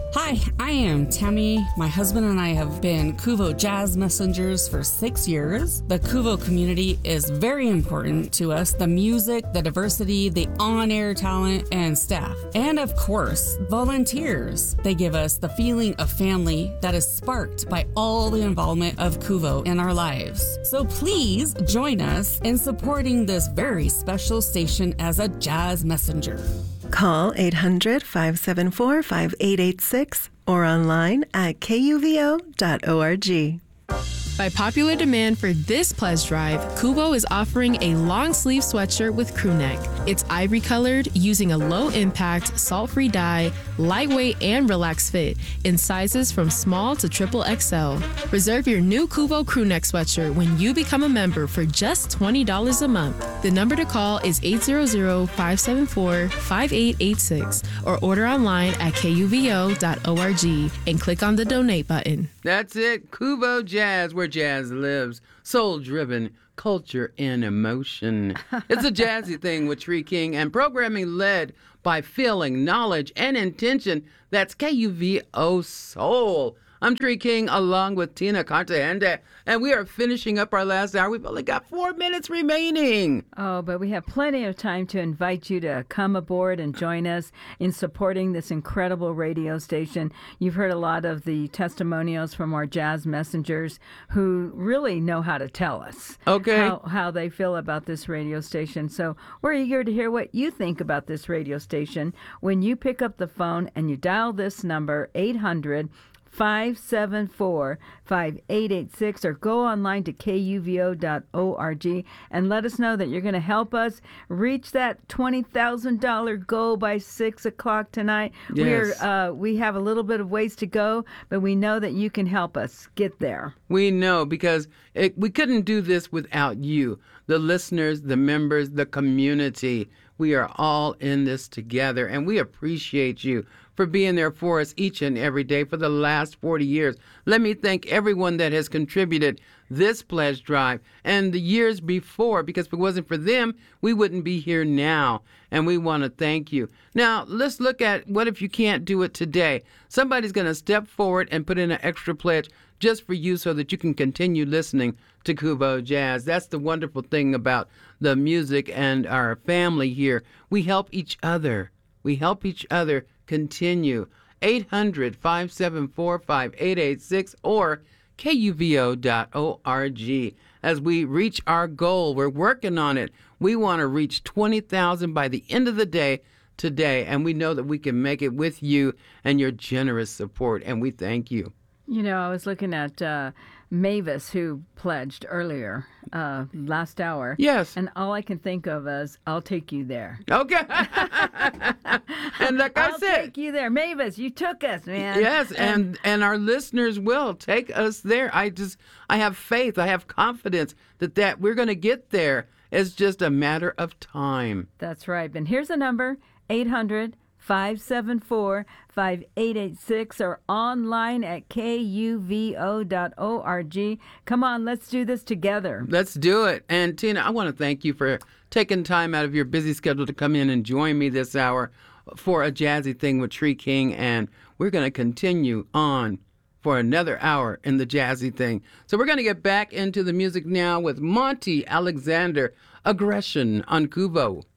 Hi, I am Tammy. My husband and I have been Kuvo Jazz Messengers for 6 years. The Kuvo community is very important to us. The music, the diversity, the on-air talent, and staff. And of course, volunteers. They give us the feeling of family that is sparked by all the involvement of Kuvo in our lives. So please join us in supporting this very special station as a jazz messenger. Call 800-574-5886 or online at kuvo.org. By popular demand for this pledge drive, Kuvo is offering a long sleeve sweatshirt with crew neck. It's ivory colored using a low impact, salt-free dye, lightweight and relaxed fit in sizes from small to triple XL. Reserve your new Kuvo crew neck sweatshirt when you become a member for just $20 a month. The number to call is 800-574-5886 or order online at kuvo.org and click on the donate button. That's it, Kuvo Jazz, where jazz lives. Soul-driven culture and emotion. It's a jazzy thing with Tree King and programming led by feeling, knowledge, and intention. That's KUVO Soul. I'm Tree King along with Tina Cartagena, and we are finishing up our last hour. We've only got 4 minutes remaining. Oh, but we have plenty of time to invite you to come aboard and join us in supporting this incredible radio station. You've heard a lot of the testimonials from our jazz messengers who really know how to tell us how they feel about this radio station. So we're eager to hear what you think about this radio station when you pick up the phone and you dial this number, 800-574-5886, or go online to kuvo.org and let us know that you're going to help us reach that $20,000 goal by 6 o'clock tonight. Yes. We have a little bit of ways to go, but we know that you can help us get there. We know because we couldn't do this without you, the listeners, the members, the community. We are all in this together, and we appreciate you for being there for us each and every day for the last 40 years. Let me thank everyone that has contributed this pledge drive and the years before, because if it wasn't for them, we wouldn't be here now, and we want to thank you. Now, let's look at what if you can't do it today. Somebody's going to step forward and put in an extra pledge just for you so that you can continue listening to Kuvo Jazz. That's the wonderful thing about the music and our family here. We help each other. We help each other continue. 800-574-5886 or kuvo.org. As we reach our goal, we're working on it. We want to reach 20,000 by the end of the day today, and we know that we can make it with you and your generous support, and we thank you. You know, I was looking at Mavis, who pledged earlier, last hour. Yes. And all I can think of is, I'll take you there. Okay. And like I said, I'll take you there. Mavis, you took us, man. Yes, and our listeners will take us there. I have faith. I have confidence that we're going to get there. It's just a matter of time. That's right. And here's the number, 800-574-5886 or online at kuvo.org. Come on, let's do this together. Let's do it. And Tina, I want to thank you for taking time out of your busy schedule to come in and join me this hour for a jazzy thing with Tree King. And we're going to continue on for another hour in the jazzy thing. So we're going to get back into the music now with Monty Alexander, Aggression on Kuvo.